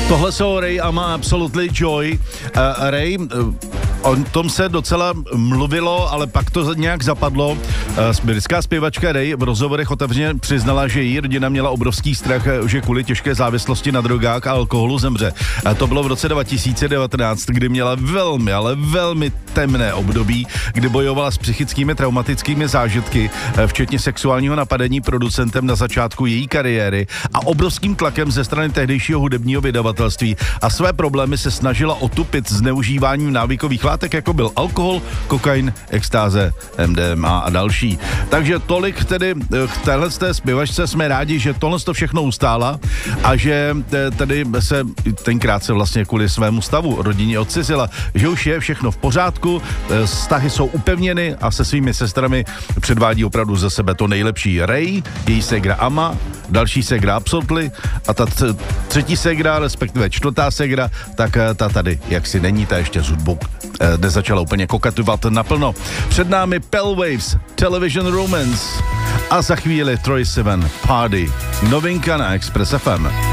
Tohle jsou Ray a má Absolutely Joy. Ray, o tom se docela mluvilo, ale pak to nějak zapadlo. Britská zpěvačka Ray v rozhovorech otevřeně přiznala, že její rodina měla obrovský strach, že kvůli těžké závislosti na drogách a alkoholu zemře. A to bylo v roce 2019, kdy měla velmi, ale velmi temné období, kdy bojovala s psychickými traumatickými zážitky, včetně sexuálního napadení producentem na začátku její kariéry a obrovským tlakem ze strany tehdejšího hudebního vydavatelství, a své problémy se snažila otupit zneužíváním návykových látek, jako byl alkohol, kokain, extáze, MDMA a další. Takže tolik tedy k téhleté zpěvačce. Jsme rádi, že tohle to všechno ustála a že tedy se tenkrát se vlastně kvůli svému stavu rodině odcizila, že už je všechno v pořádku, vztahy jsou upevněny a se svými sestrami předvádí opravdu ze sebe to nejlepší. Ray, její ségra Ama, další ségra Absolutely a ta třetí ségra, respektive čtvrtá ségra, tak ta tady jaksi není, ta ještě s hudbou nezačala úplně koketovat naplno. Před námi Pale Waves, Television Romance a za chvíli Troye Sivan, Party. Novinka na Express FM.